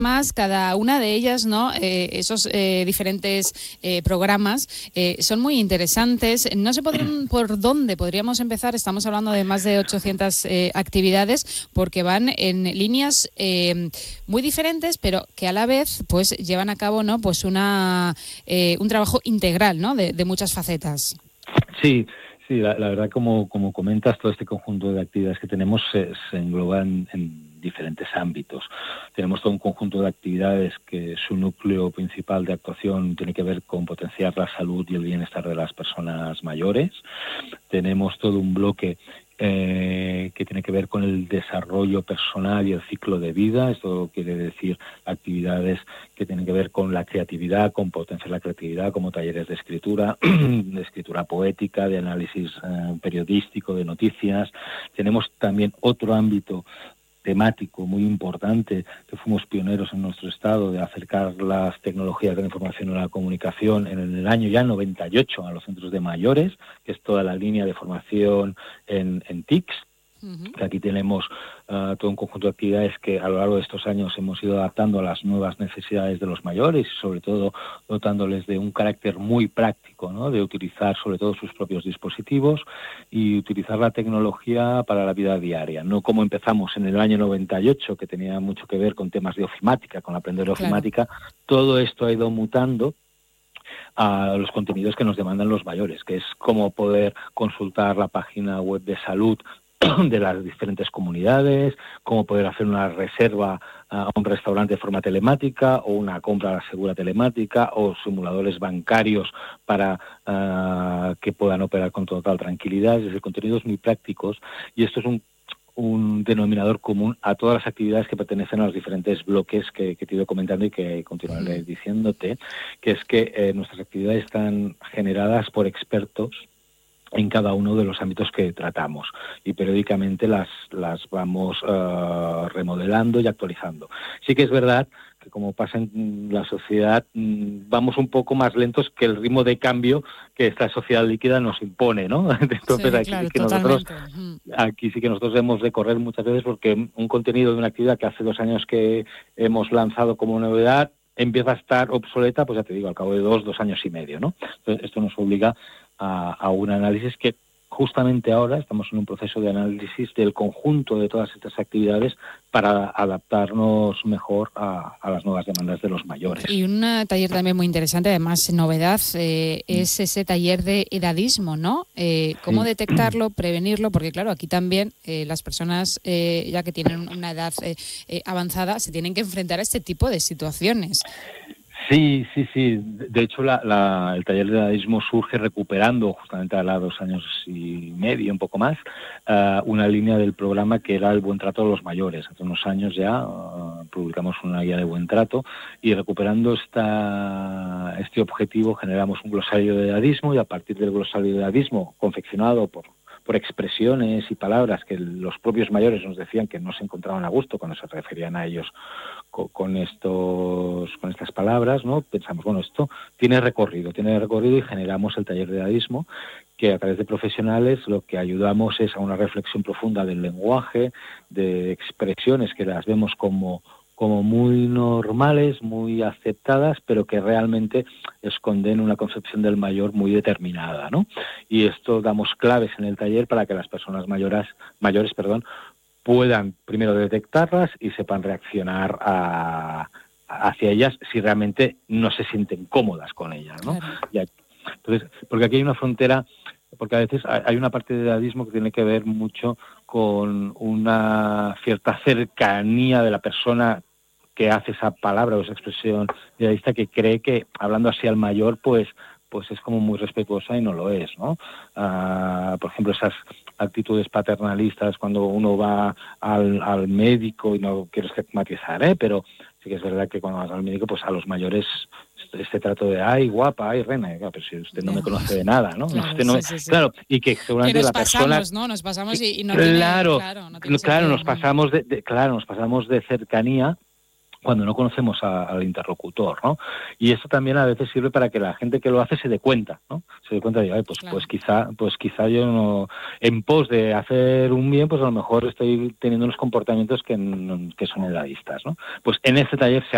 Más, cada una de ellas, ¿no? Esos diferentes programas son muy interesantes. No sé por dónde podríamos empezar. Estamos hablando de más de 800 actividades, porque van en líneas muy diferentes, pero que a la vez pues llevan a cabo, ¿no? Pues un trabajo integral, ¿no? De muchas facetas. Sí, sí, la verdad, como comentas, todo este conjunto de actividades que tenemos se engloban en diferentes ámbitos. Tenemos todo un conjunto de actividades que su núcleo principal de actuación tiene que ver con potenciar la salud y el bienestar de las personas mayores. Tenemos todo un bloque que tiene que ver con el desarrollo personal y el ciclo de vida. Esto quiere decir actividades que tienen que ver con la creatividad, con potenciar la creatividad, como talleres de escritura, de escritura poética, de análisis periodístico, de noticias. Tenemos también otro ámbito temático muy importante, que fuimos pioneros en nuestro estado de acercar las tecnologías de la información y la comunicación en el año ya 98 a los centros de mayores, que es toda la línea de formación en TICs. Aquí tenemos todo un conjunto de actividades que a lo largo de estos años hemos ido adaptando a las nuevas necesidades de los mayores y sobre todo dotándoles de un carácter muy práctico, ¿no? De utilizar sobre todo sus propios dispositivos y utilizar la tecnología para la vida diaria. No como empezamos en el año 98, que tenía mucho que ver con temas de ofimática, con aprender ofimática. Claro. Todo esto ha ido mutando a los contenidos que nos demandan los mayores, que es cómo poder consultar la página web de salud de las diferentes comunidades, cómo poder hacer una reserva a un restaurante de forma telemática o una compra a la segura telemática o simuladores bancarios para que puedan operar con total tranquilidad. Es decir, contenidos muy prácticos, y esto es un denominador común a todas las actividades que pertenecen a los diferentes bloques que te he ido comentando y que continuaré diciéndote, que es que nuestras actividades están generadas por expertos en cada uno de los ámbitos que tratamos, y periódicamente las vamos remodelando y actualizando. Sí que es verdad que, como pasa en la sociedad, vamos un poco más lentos que el ritmo de cambio que esta sociedad líquida nos impone, ¿no? Entonces, sí, aquí claro, sí que totalmente. nosotros hemos de correr muchas veces, porque un contenido de una actividad que hace 2 años que hemos lanzado como novedad empieza a estar obsoleta, pues ya te digo, al cabo de 2 años y medio, ¿no? Entonces, esto nos obliga a un análisis que justamente ahora estamos en un proceso de análisis del conjunto de todas estas actividades para adaptarnos mejor a las nuevas demandas de los mayores. Y un taller también muy interesante, además novedad, es ese taller de edadismo, ¿no? ¿Cómo detectarlo, prevenirlo? Porque claro, aquí también las personas ya que tienen una edad avanzada se tienen que enfrentar a este tipo de situaciones. Sí. De hecho, el taller de edadismo surge recuperando, justamente a 2 años y medio, un poco más, una línea del programa que era el buen trato a los mayores. Hace unos años ya publicamos una guía de buen trato, y recuperando este objetivo generamos un glosario de edadismo, y a partir del glosario de edadismo, confeccionado por expresiones y palabras que los propios mayores nos decían que no se encontraban a gusto cuando se referían a ellos con estas palabras, ¿no? Pensamos, bueno, esto tiene recorrido y generamos el taller de edadismo, que a través de profesionales lo que ayudamos es a una reflexión profunda del lenguaje, de expresiones que las vemos como muy normales, muy aceptadas, pero que realmente esconden una concepción del mayor muy determinada, ¿no? Y esto damos claves en el taller para que las personas mayores, puedan primero detectarlas y sepan reaccionar hacia ellas si realmente no se sienten cómodas con ellas, ¿no? Claro. Entonces, porque aquí hay una frontera, porque a veces hay una parte de edadismo que tiene que ver mucho con una cierta cercanía de la persona que hace esa palabra o esa expresión edadista, que cree que hablando así al mayor, pues es como muy respetuosa, y no lo es, ¿no? Por ejemplo, esas actitudes paternalistas cuando uno va al médico, y no quiero estigmatizar, pero sí que es verdad que cuando vas al médico, pues a los mayores este trato de ay guapa, ay reina, pero si usted no me conoce de nada, ¿no? Claro, Usted no me... sí. Claro, y que seguramente que nos la persona pasamos, ¿no? Nos pasamos y no tiene, no tiene claro, sentido. nos pasamos de cercanía cuando no conocemos al interlocutor, ¿no? Y esto también a veces sirve para que la gente que lo hace se dé cuenta, ¿no? Se dé cuenta de, ay, pues quizá yo no, en pos de hacer un bien, pues a lo mejor estoy teniendo unos comportamientos que son edadistas, ¿no? Pues en este taller se